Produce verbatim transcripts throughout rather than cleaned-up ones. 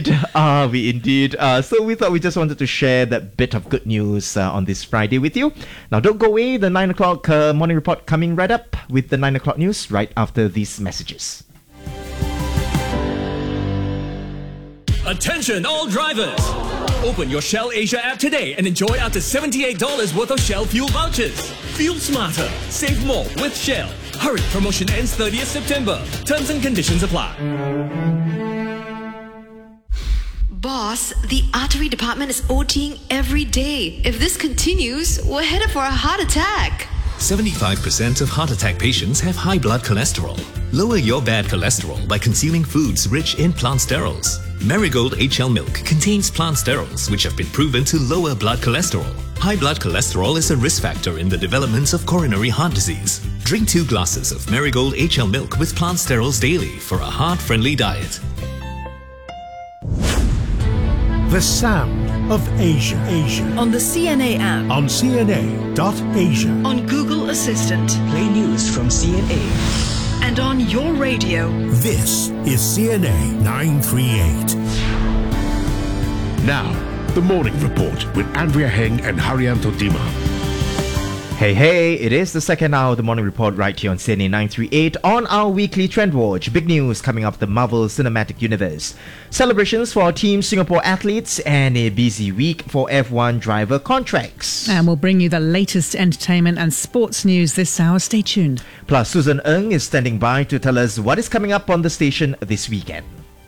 Are we indeed? Uh, so we thought we just wanted to share that bit of good news uh, on this Friday with you. Now don't go away, the nine o'clock uh, morning report coming right up with the nine o'clock news right after these messages. Attention all drivers! Open your Shell Asia app today and enjoy up to seventy-eight dollars worth of Shell fuel vouchers. Fuel smarter, save more with Shell. Hurry, promotion ends thirtieth September. Terms and conditions apply. Boss, the artery department is OTing every day. If this continues, we're headed for a heart attack. seventy-five percent of heart attack patients have high blood cholesterol. Lower your bad cholesterol by consuming foods rich in plant sterols. Marigold H L milk contains plant sterols which have been proven to lower blood cholesterol. High blood cholesterol is a risk factor in the development of coronary heart disease. Drink two glasses of Marigold H L milk with plant sterols daily for a heart-friendly diet. The sound of Asia. Asia. On the C N A app. On C N A dot asia. On Google Assistant. Play news from C N A. And on your radio. This is C N A nine thirty-eight. Now, the morning report with Andrea Heng and Haryanto Dima. Hey, hey, it is the second hour of the morning report right here on C N A nine thirty-eight on our weekly Trend Watch. Big news coming up the Marvel Cinematic Universe. Celebrations for our Team Singapore athletes and a busy week for F one driver contracts. And we'll bring you the latest entertainment and sports news this hour. Stay tuned. Plus, Susan Ng is standing by to tell us what is coming up on the station this weekend.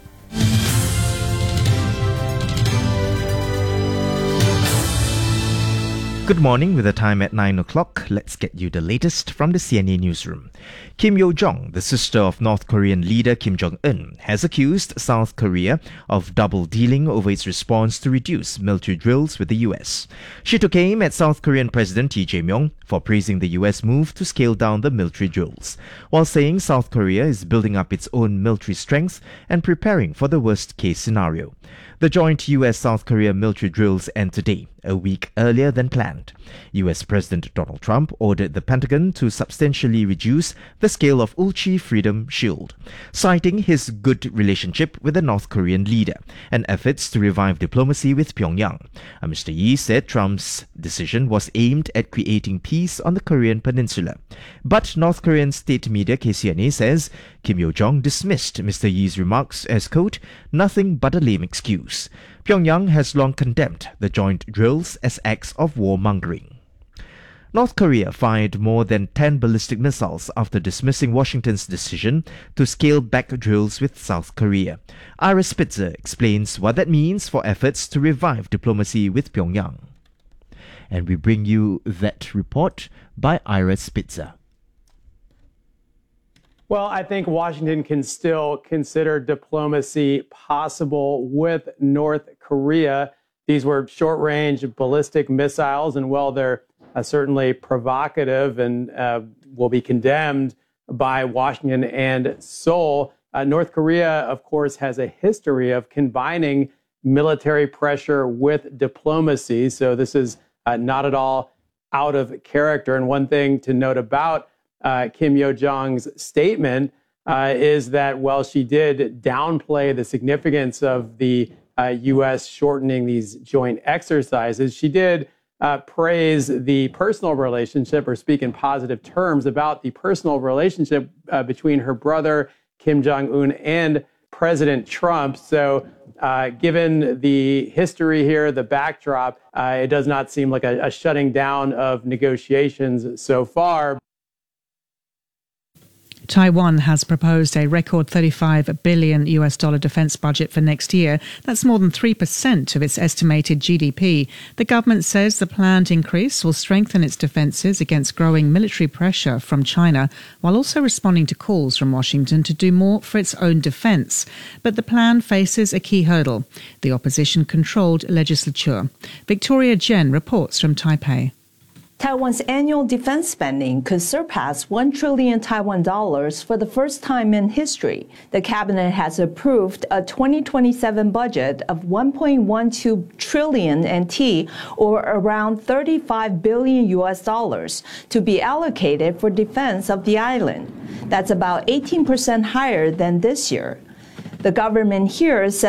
Good morning, with the time at nine o'clock. Let's get you the latest from the C N A newsroom. Kim Yo-jong, the sister of North Korean leader Kim Jong-un, has accused South Korea of double-dealing over its response to reduce military drills with the U S. She took aim at South Korean President Lee Jae-myung for praising the U S move to scale down the military drills, while saying South Korea is building up its own military strength and preparing for the worst-case scenario. The joint U S-South Korea military drills end today, a week earlier than planned. U S President Donald Trump ordered the Pentagon to substantially reduce the scale of Ulchi Freedom Shield, citing his good relationship with the North Korean leader and efforts to revive diplomacy with Pyongyang. Mister Yi said Trump's decision was aimed at creating peace on the Korean peninsula. But North Korean state media K C N A says Kim Yo-jong dismissed Mister Yi's remarks as, quote, nothing but a lame excuse. Pyongyang has long condemned the joint drills as acts of warmongering. North Korea fired more than ten ballistic missiles after dismissing Washington's decision to scale back drills with South Korea. Ira Spitzer explains what that means for efforts to revive diplomacy with Pyongyang. And we bring you that report by Ira Spitzer. Well, I think Washington can still consider diplomacy possible with North Korea. These were short-range ballistic missiles, and while they're uh, certainly provocative and uh, will be condemned by Washington and Seoul, uh, North Korea, of course, has a history of combining military pressure with diplomacy. So this is uh, not at all out of character. And one thing to note about Uh, Kim Yo-jong's statement uh, is that, well, she did downplay the significance of the uh, U S shortening these joint exercises. She did uh, praise the personal relationship, or speak in positive terms about the personal relationship uh, between her brother, Kim Jong-un, and President Trump. So uh, given the history here, the backdrop, uh, it does not seem like a, a shutting down of negotiations so far. Taiwan has proposed a record thirty-five billion U S dollar defense budget for next year. That's more than three percent of its estimated G D P. The government says the planned increase will strengthen its defenses against growing military pressure from China, while also responding to calls from Washington to do more for its own defense. But the plan faces a key hurdle: the opposition-controlled legislature. Victoria Jen reports from Taipei. Taiwan's annual defense spending could surpass one trillion Taiwan dollars for the first time in history. The cabinet has approved a twenty twenty-seven budget of one point one two trillion N T, or around thirty-five billion U S dollars, to be allocated for defense of the island. That's about eighteen percent higher than this year. The government here says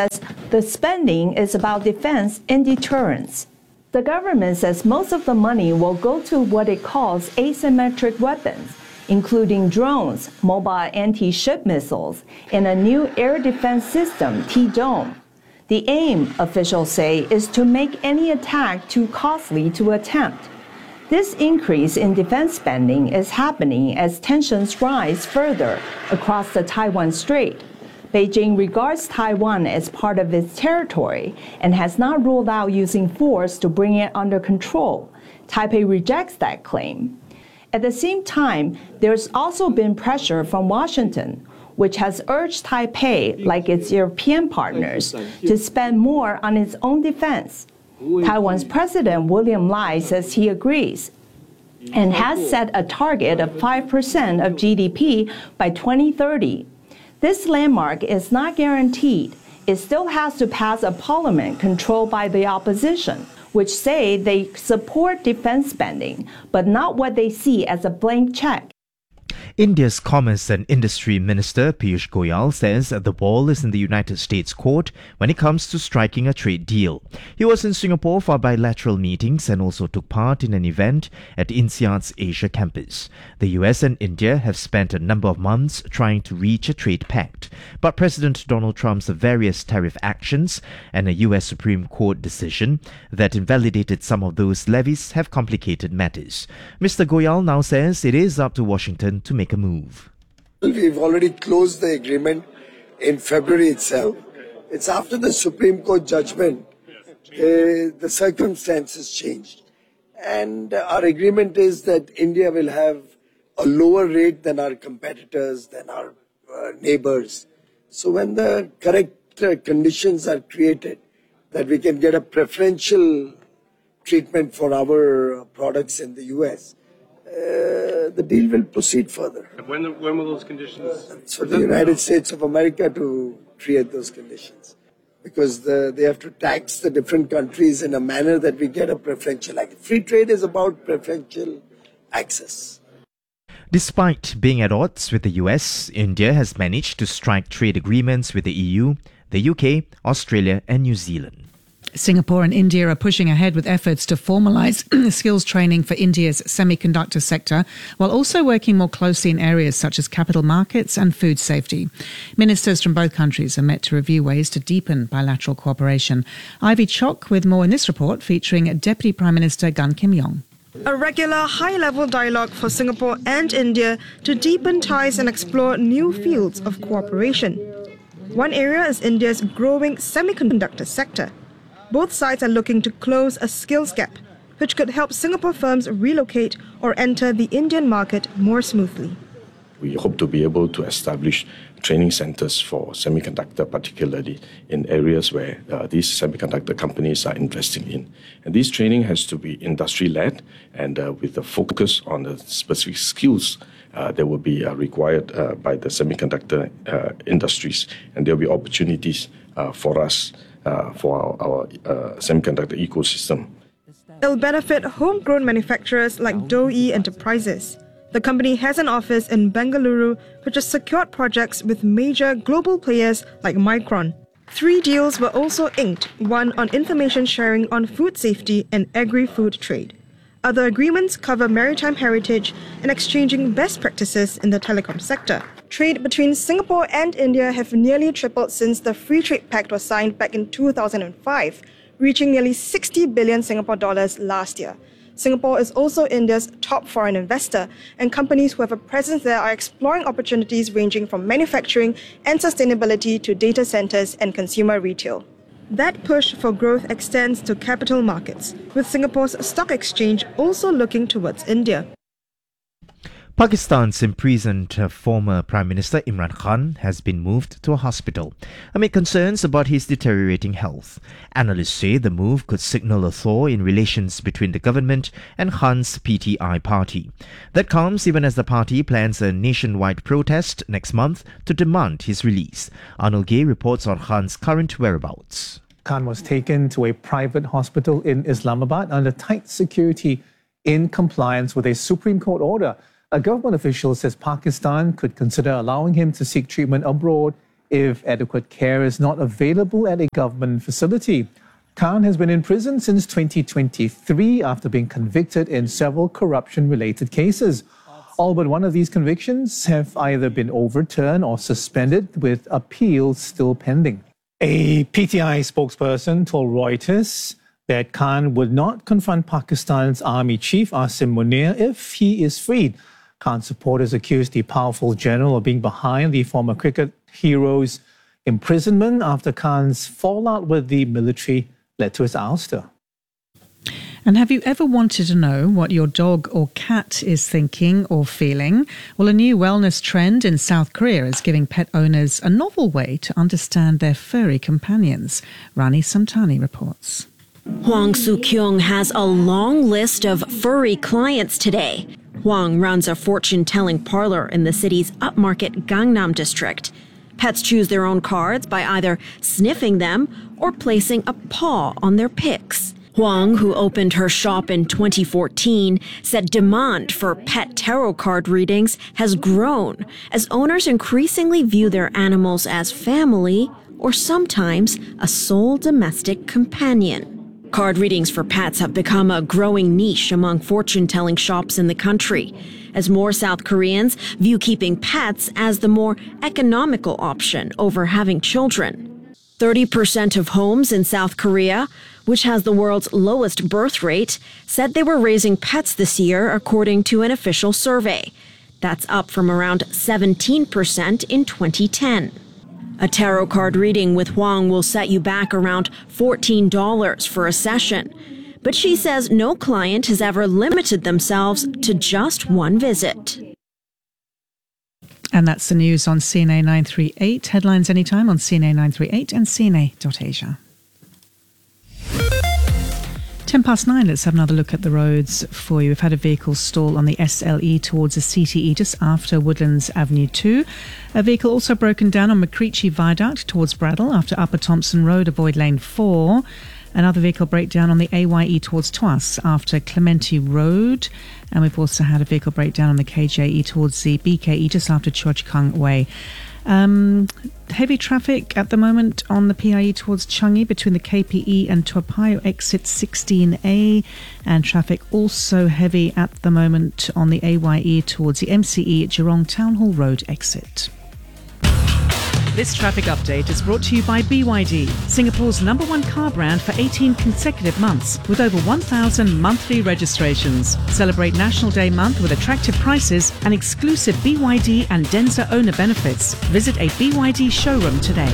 The spending is about defense and deterrence. The government says most of the money will go to what it calls asymmetric weapons, including drones, mobile anti-ship missiles, and a new air defense system, T-Dome. The aim, officials say, is to make any attack too costly to attempt. This increase in defense spending is happening as tensions rise further across the Taiwan Strait. Beijing regards Taiwan as part of its territory and has not ruled out using force to bring it under control. Taipei rejects that claim. At the same time, there's also been pressure from Washington, which has urged Taipei, like its European partners, to spend more on its own defense. Taiwan's President William Lai says he agrees and has set a target of five percent of G D P by twenty thirty. This landmark is not guaranteed. It still has to pass a parliament controlled by the opposition, which say they support defense spending, but not what they see as a blank check. India's Commerce and Industry Minister Piyush Goyal says the ball is in the United States court when it comes to striking a trade deal. He was in Singapore for bilateral meetings and also took part in an event at INSEAD's Asia campus. The U S and India have spent a number of months trying to reach a trade pact, but President Donald Trump's various tariff actions and a U S Supreme Court decision that invalidated some of those levies have complicated matters. Mister Goyal now says it is up to Washington to make a move. We've already closed the agreement in February itself. It's after the Supreme Court judgment, uh, the circumstances changed. And our agreement is that India will have a lower rate than our competitors, than our uh, neighbors. So when the correct uh, conditions are created, that we can get a preferential treatment for our uh, products in the U S, Uh, the deal will proceed further. When, when will those conditions? It's for the United States of America to create those conditions, because the, they have to tax the different countries in a manner that we get a preferential access. Free trade is about preferential access. Despite being at odds with the U S, India has managed to strike trade agreements with the E U, the U K, Australia and New Zealand. Singapore and India are pushing ahead with efforts to formalise skills training for India's semiconductor sector, while also working more closely in areas such as capital markets and food safety. Ministers from both countries are met to review ways to deepen bilateral cooperation. Ivy Chok with more in this report featuring Deputy Prime Minister Gan Kim Yong. A regular high-level dialogue for Singapore and India to deepen ties and explore new fields of cooperation. One area is India's growing semiconductor sector. Both sides are looking to close a skills gap, which could help Singapore firms relocate or enter the Indian market more smoothly. We hope to be able to establish training centers for semiconductor, particularly in areas where uh, these semiconductor companies are investing in. And this training has to be industry-led and uh, with a focus on the specific skills uh, that will be uh, required uh, by the semiconductor uh, industries. And there will be opportunities uh, for us Uh, for our, our uh, semiconductor ecosystem. It'll benefit homegrown manufacturers like Douyi Enterprises. The company has an office in Bengaluru, which has secured projects with major global players like Micron. Three deals were also inked, one on information sharing on food safety and agri-food trade. Other agreements cover maritime heritage and exchanging best practices in the telecom sector. Trade between Singapore and India have nearly tripled since the Free Trade Pact was signed back in two thousand five, reaching nearly sixty billion Singapore dollars last year. Singapore is also India's top foreign investor, and companies who have a presence there are exploring opportunities ranging from manufacturing and sustainability to data centers and consumer retail. That push for growth extends to capital markets, with Singapore's stock exchange also looking towards India. Pakistan's imprisoned former Prime Minister Imran Khan has been moved to a hospital amid concerns about his deteriorating health. Analysts say the move could signal a thaw in relations between the government and Khan's P T I party. That comes even as the party plans a nationwide protest next month to demand his release. Arnold Gay reports on Khan's current whereabouts. Khan was taken to a private hospital in Islamabad under tight security in compliance with a Supreme Court order. A government official says Pakistan could consider allowing him to seek treatment abroad if adequate care is not available at a government facility. Khan has been in prison since twenty twenty-three after being convicted in several corruption-related cases. All but one of these convictions have either been overturned or suspended, with appeals still pending. A P T I spokesperson told Reuters that Khan would not confront Pakistan's army chief Asim Munir if he is freed. Khan's supporters accused the powerful general of being behind the former cricket hero's imprisonment after Khan's fallout with the military led to his ouster. And have you ever wanted to know what your dog or cat is thinking or feeling? Well, a new wellness trend in South Korea is giving pet owners a novel way to understand their furry companions. Rani Samtani reports. Hwang Soo-kyung has a long list of furry clients today. Hwang runs a fortune-telling parlor in the city's upmarket Gangnam district. Pets choose their own cards by either sniffing them or placing a paw on their pics. Hwang, who opened her shop in twenty fourteen, said demand for pet tarot card readings has grown as owners increasingly view their animals as family or sometimes a sole domestic companion. Card readings for pets have become a growing niche among fortune-telling shops in the country, as more South Koreans view keeping pets as the more economical option over having children. thirty percent of homes in South Korea, which has the world's lowest birth rate, said they were raising pets this year, according to an official survey. That's up from around seventeen percent in twenty ten. A tarot card reading with Hwang will set you back around fourteen dollars for a session. But she says no client has ever limited themselves to just one visit. And that's the news on C N A nine thirty-eight. Headlines anytime on C N A nine thirty-eight and C N A dot asia. Ten past nine, let's have another look at the roads for you. We've had a vehicle stall on the S L E towards the C T E just after Woodlands Avenue two. A vehicle also broken down on McCreechy Viaduct towards Bradle after Upper Thompson Road, avoid lane four. Another vehicle breakdown on the A Y E towards Tuas after Clementi Road. And we've also had a vehicle breakdown on the K J E towards the B K E just after Choa Chu Kang Way. Um, heavy traffic at the moment on the P I E towards Changi between the K P E and Toa Payoh exit sixteen A, and traffic also heavy at the moment on the A Y E towards the M C E Jurong Town Hall Road exit. This traffic update is brought to you by B Y D, Singapore's number one car brand for eighteen consecutive months with over one thousand monthly registrations. Celebrate National Day month with attractive prices and exclusive B Y D and Denza owner benefits. Visit a B Y D showroom today.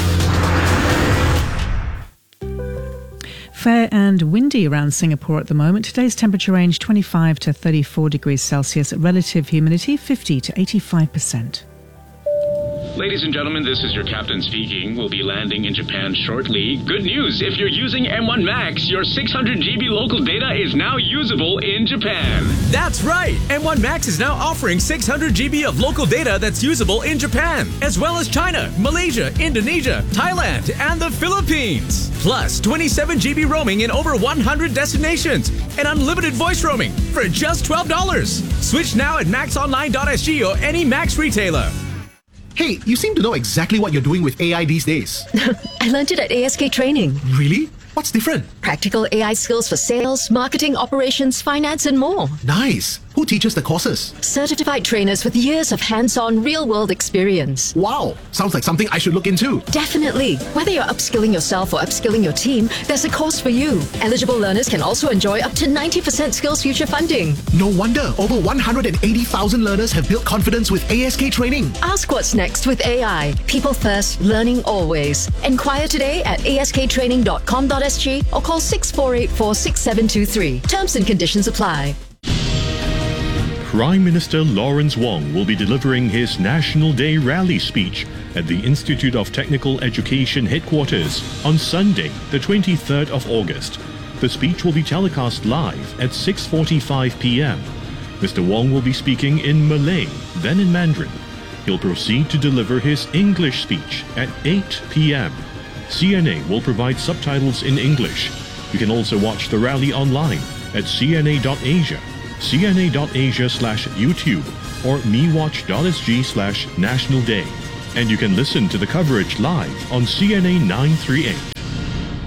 Fair and windy around Singapore at the moment. Today's temperature range twenty-five to thirty-four degrees Celsius. Relative humidity fifty to eighty-five percent. Ladies and gentlemen, this is your captain speaking. We'll be landing in Japan shortly. Good news! If you're using M one Max, your six hundred G B local data is now usable in Japan. That's right! M one Max is now offering six hundred G B of local data that's usable in Japan, as well as China, Malaysia, Indonesia, Thailand, and the Philippines. Plus, twenty-seven G B roaming in over one hundred destinations, and unlimited voice roaming for just twelve dollars. Switch now at max online dot s g or any Max retailer. Hey, you seem to know exactly what you're doing with A I these days. I learned it at A S K Training. Really? What's different? Practical A I skills for sales, marketing, operations, finance, and more. Nice. Who teaches the courses? Certified trainers with years of hands-on, real-world experience. Wow. Sounds like something I should look into. Definitely. Whether you're upskilling yourself or upskilling your team, there's a course for you. Eligible learners can also enjoy up to ninety percent Skills Future funding. No wonder over one hundred eighty thousand learners have built confidence with A S K Training. Ask what's next with A I. People first, learning always. Enquire today at a s k training dot com dot s g or call six four eight four six seven two three. Terms and conditions apply. Prime Minister Lawrence Wong will be delivering his National Day rally speech at the Institute of Technical Education headquarters on Sunday, the twenty-third of August. The speech will be telecast live at six forty-five p m Mister Wong will be speaking in Malay, then in Mandarin. He'll proceed to deliver his English speech at eight p m C N A will provide subtitles in English. You can also watch the rally online at c n a dot asia. c n a dot asia slash YouTube or mewatch dot s g slash National Day. And you can listen to the coverage live on C N A nine thirty-eight.